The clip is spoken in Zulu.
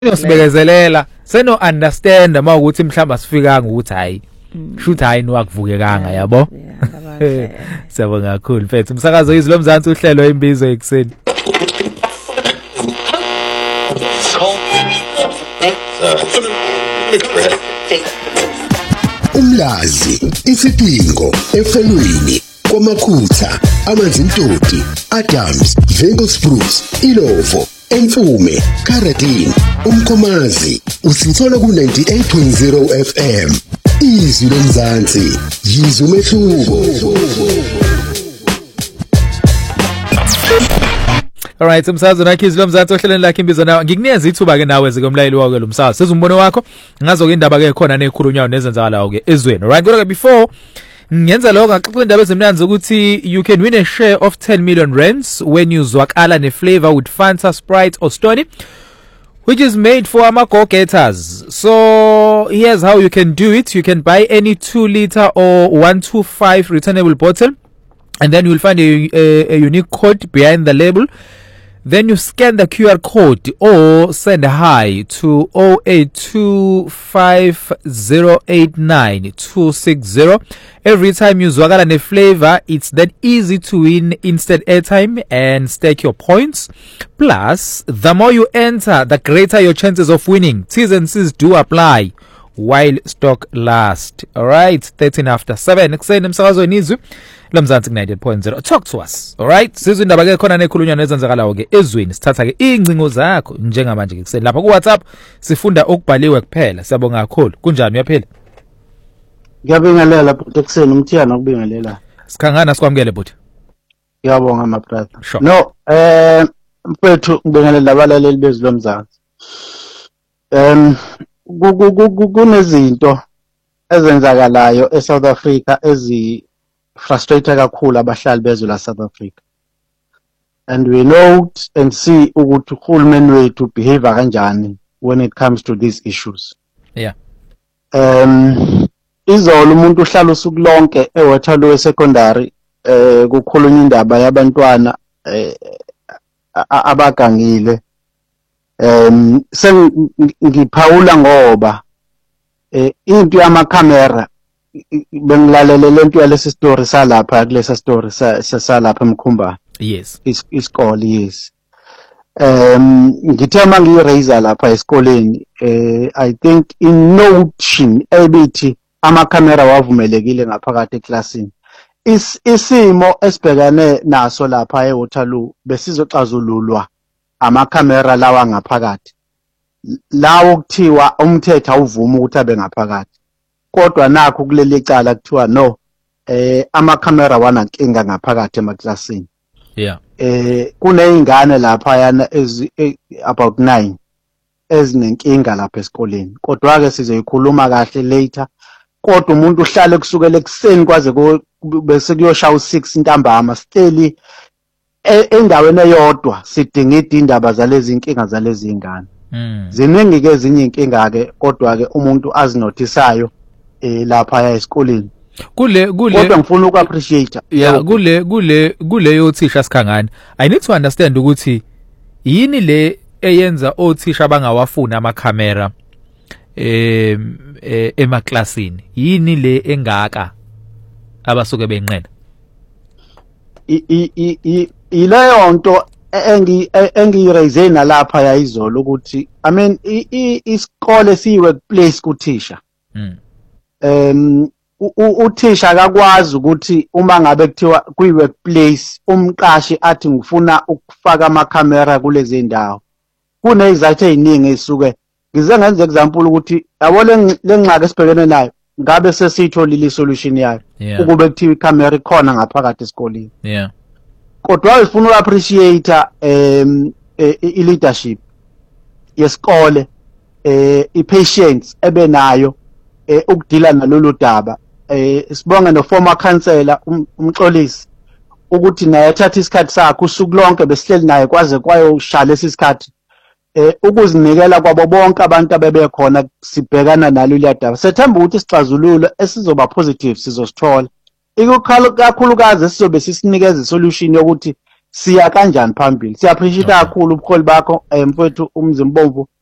Sibekezelela seno understand uma ukuthi mhlamba sifikanga ukuthi hayi shoot hayi nowakuvukekanga yabo. Siyabonga kakhulu mfethu umsakazo izwi lomzansi uhlelo imbizo ekseni. Umlazi isidingo efelweni kwamakhutha amanzintoti Adams Vengosbruce Ilovo Emfume Karadin Umkhomazi usithola ku 98.0 FM izwi lomzansi yizwe umehluko. Alright umsakazo nakho izwi lomzansi ohlelweni lakhe imbizo nawe ngikunikeza ithuba ke nawe zikomlayeli wako lo msakazo sezumbono wakho ngazo ke indaba ke khona nekhulunywayo nezenzakalayo ke ezweni. Alright kodwa before ngenza lokho ngaxoxa indaba ezimnanzi ukuthi you can win a share of 10 million rands when you zwakala ne flavor with Fanta, Sprite or Stoney, which is made for our go-getters. So here's how you can do it. You can buy any 2 liter or 125 returnable bottle, and then you'll find a unique code behind the label. Then you scan the QR code or send hi to 0825089260. Every time you zwakala ne flavor, it's that easy to win instant airtime and stake your points. Plus, the more you enter, the greater your chances of winning. T's and C's do apply while stock lasts. Alright, 13 after 7. Ekseni emsakazweni izwi lomzansi 98.0. Talk to us. Alright, sizwe indaba ke khona nekhulunywa nezenzakalayo ke ezweni. Sithatha ke incingo zakho njengamanje ke kuseni. Lapha ku WhatsApp sifunda okubhaliwe kuphela. Siyabonga kakhulu. Kunjani uyaphila? Ngiyabingelela bhuti ekseni umthiyana ukubingelela. Sikhangana sikwamukele bhuti. Ngiyabonga my brother. Sure. No, mfethu ngibingelela abalaleli bezwi lomzansi. Kunezinto ezenzakalayo eSouth Africa frustrate kakhulu abahlali bezwe la South Africa, and we know and see ukuthi uhulumeni wethu behave kanjani when it comes to these issues. Yeah. Izolo umuntu uhlala usuku lonke eWaterloo secondary kukhulunywa indaba yabantwana abagangile. Sengiphawula ngoba into yamakhamera bengilalele lento yalesi story salapha kulesa story salapha eMkhumbane. Yes. Isikole yes. Ngithe mangiraise lapha esikoleni I think in notion ebithi amakhamera wavumelekile ngaphakathi eklasini. Isimo esibhekane naso lapha eWaterloo besizoxazululwa amakhamera lawa ngaphakathi. Lawo kuthiwa umthetho awuvuma ukuthi abe ngaphakathi. Kodwa nakho kuleli cala kuthiwa no amakhamera wanankinga ngaphakathi emaklasini. Yeah. Kuneyingane lapha yana about 9 ezinenkinga lapha esikoleni. Kodwa ke sizoyikhuluma kahle later. Kodwa umuntu uhlale kusukela ekseni kwaze bese kuyoshaya u6 ntambama still endaweni eyodwa sidinga indaba zalezi inkinga zalezi ingane. Ziningi ke ezinye inkinga ke kodwa ke umuntu azinothisayo lapha esikoleni. Kodwa ngifuna ukuappreciate. Yeah, kule yothisha sikhangana. I need to understand ukuthi yini le eyenza othisha bangawafuna amakhamera emaklasini. Yini le engaka abasuke benqena. Ileyo nto engiraise nalapha yayizolo ukuthi I mean isikole siyiworkplace kuthisha. Uthisha akakwazi ukuthi uma ngabe kuthiwa kwi-workplace umqashi athi ngifuna ukufaka amakhamera kulezi ndawo kunezizathu eziningi ezisuke ngize ngenze example ukuthi yabo lengxaki esibhekene nayo ngabe sesitholile isolution yayo ukube kuthiwa ikamera ikhona ngaphakathi esikoleni. Yeah. Kodwa sifuna uappreciate i-leadership yesikole i-patience ebenayo ukudila nalolu daba. Sibonga no former councillor umxolisi ukuthi naye ethatha isikhathi sakhe usuku lonke besihleli naye kwaze kwayoshala isikhathi ukuzinikela kwabo bonke abantu abebekhona sibhekana nalo liyadaba. Sethemba ukuthi isixazululo esizoba positive sizosithola. Ikakhulukazi sizobe sisinikeza isolution yokuthi siya kanjani phambili. Siappreciate kakhulu ubukholi bakho mfowethu uMzimbomvu